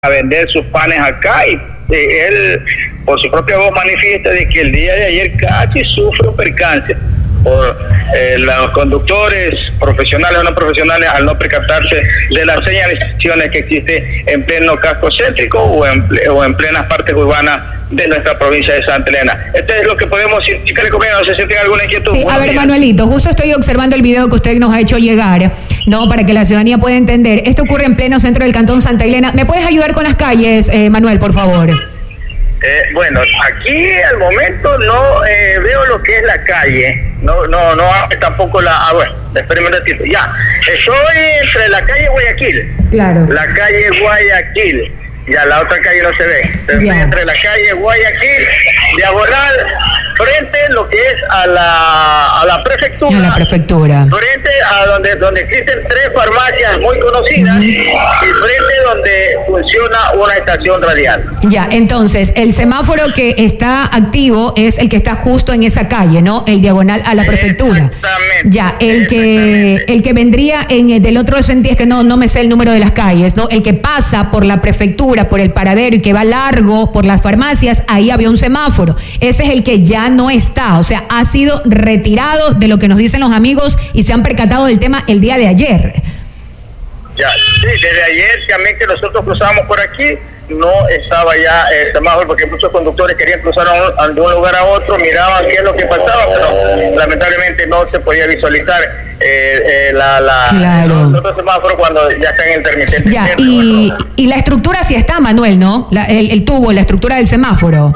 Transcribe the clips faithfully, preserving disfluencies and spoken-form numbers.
a vender sus panes acá y eh, él por su propia voz manifiesta de que el día de ayer casi sufre un percance por eh, los conductores profesionales o no profesionales al no percatarse de las señalizaciones que existe en pleno casco céntrico o en, o en plenas partes urbanas de nuestra provincia de Santa Elena. Esto es lo que podemos indicarle, compañero, no sé si tiene alguna inquietud. Sí, a ver, Manuelito, justo estoy observando el video que usted nos ha hecho llegar, no, para que la ciudadanía pueda entender. Esto ocurre en pleno centro del cantón Santa Elena. ¿Me puedes ayudar con las calles, eh, Manuel, por favor? Eh, bueno, aquí al momento no eh, veo lo que es la calle, no no no tampoco la... Ah, bueno, espérame un ratito, ya. Estoy entre la calle Guayaquil, claro, la calle Guayaquil, ya la otra calle no se ve. Estoy entre la calle Guayaquil, diagonal, frente lo que es a la a la prefectura. A la prefectura. Frente a donde donde existen tres farmacias muy conocidas, uh-huh, y frente donde funciona una estación radial. Ya, entonces, el semáforo que está activo es el que está justo en esa calle, ¿no? El diagonal a la prefectura. Exactamente. Ya, el que el que vendría en del otro sentido, es que no no me sé el número de las calles, ¿no? El que pasa por la prefectura, por el paradero y que va largo por las farmacias, ahí había un semáforo. Ese es el que ya no está, o sea, ha sido retirado de lo que nos dicen los amigos y se han percatado del tema el día de ayer. Ya, sí, desde ayer también que nosotros cruzamos por aquí, no estaba ya el semáforo porque muchos conductores querían cruzar a un, de un lugar a otro, miraban qué es lo que pasaba, pero lamentablemente no se podía visualizar eh, eh, la, la claro. el otro semáforo cuando ya está en intermitente. Ya, y, y la estructura sí está, Manuel, ¿no? La, el, el tubo, la estructura del semáforo.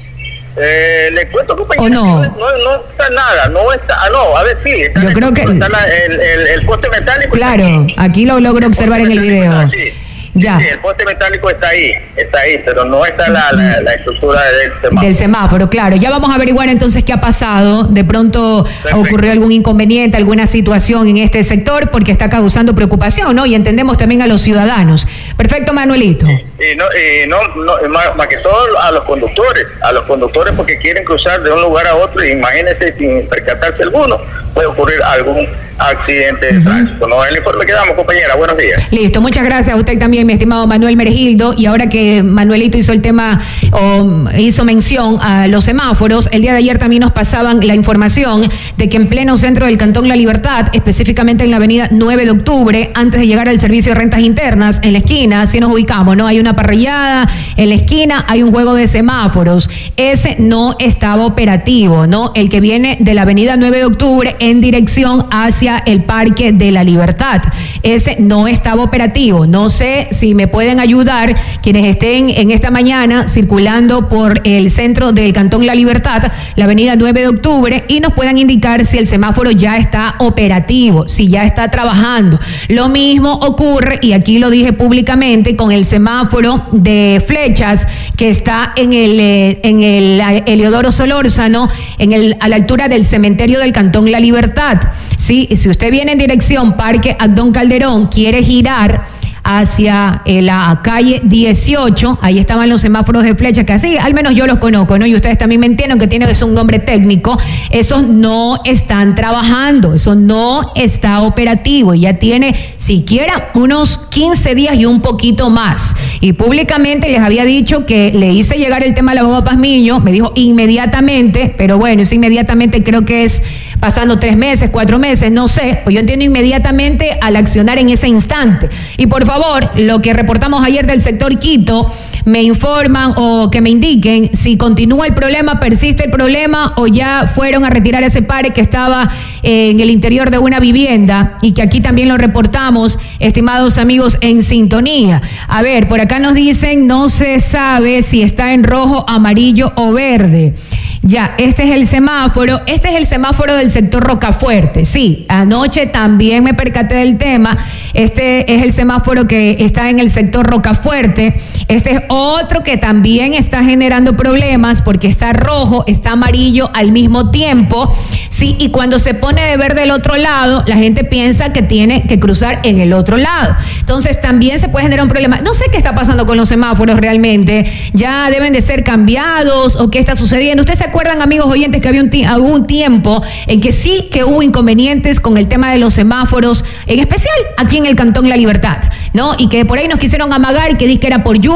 Eh, le cuento, compañero, ¿o no? no, no está nada, no está, ah, no, a ver, sí, está, yo creo que está la, el, el, el poste metálico. Claro, aquí lo logro observar en el video. Está, sí. Ya. Sí, el poste metálico está ahí, está ahí, pero no está la, la, la estructura del semáforo. Del semáforo, claro. Ya vamos a averiguar entonces qué ha pasado. De pronto Perfecto. ocurrió algún inconveniente, alguna situación en este sector, porque está causando preocupación, ¿no? Y entendemos también a los ciudadanos. Perfecto, Manuelito. Y, y no, y no, no más, más que todo a los conductores, a los conductores porque quieren cruzar de un lugar a otro, y imagínense sin percatarse alguno, puede ocurrir algún accidente de uh-huh. tránsito. No, el informe que damos, compañera. Buenos días. Listo, muchas gracias a usted también, mi estimado Manuel Meregildo. Y ahora que Manuelito hizo el tema o hizo mención a los semáforos, el día de ayer también nos pasaban la información de que en pleno centro del Cantón La Libertad, específicamente en la avenida nueve de octubre, antes de llegar al servicio de rentas internas, en la esquina, si nos ubicamos, ¿no? Hay una parrillada, en la esquina hay un juego de semáforos. Ese no estaba operativo, ¿no? El que viene de la avenida nueve de octubre en dirección hacia el Parque de la Libertad. Ese no estaba operativo. No sé si me pueden ayudar quienes estén en esta mañana circulando por el centro del Cantón La Libertad, la avenida nueve de octubre, y nos puedan indicar si el semáforo ya está operativo, si ya está trabajando. Lo mismo ocurre, y aquí lo dije públicamente, con el semáforo de Flechas que está en el en el Heliodoro Solórzano, en el a la altura del cementerio del Cantón La Libertad. Sí, si usted viene en dirección Parque Abdón Calderón, quiere girar hacia eh, la calle dieciocho, ahí estaban los semáforos de Flecha, que así, al menos yo los conozco, ¿no? Y ustedes también me entienden que tiene es un nombre técnico. Esos no están trabajando, eso no está operativo, y ya tiene siquiera unos quince días y un poquito más. Y públicamente les había dicho que le hice llegar el tema al abogado Pazmiño, me dijo inmediatamente, pero bueno, es inmediatamente, creo que es pasando tres meses, cuatro meses, no sé, pues yo entiendo inmediatamente al accionar en ese instante. Y por favor, lo que reportamos ayer del sector Quito, me informan o que me indiquen si continúa el problema, persiste el problema, o ya fueron a retirar ese pare que estaba en el interior de una vivienda, y que aquí también lo reportamos, estimados amigos en sintonía. A ver, por acá nos dicen, no se sabe si está en rojo, amarillo o verde. Ya, este es el semáforo, este es el semáforo del sector Rocafuerte. Sí, anoche también me percaté del tema. Este es el semáforo que está en el sector Rocafuerte. Este es otro que también está generando problemas porque está rojo, está amarillo al mismo tiempo. Sí, y cuando se pone de verde del otro lado, la gente piensa que tiene que cruzar en el otro lado. Entonces también se puede generar un problema. No sé qué está pasando con los semáforos realmente. Ya deben de ser cambiados o qué está sucediendo. ¿Usted se acuerda recuerdan, amigos oyentes, que había un, hubo un tiempo en que sí que hubo inconvenientes con el tema de los semáforos, en especial aquí en el Cantón La Libertad, ¿no? Y que por ahí nos quisieron amagar y que di que era por lluvia.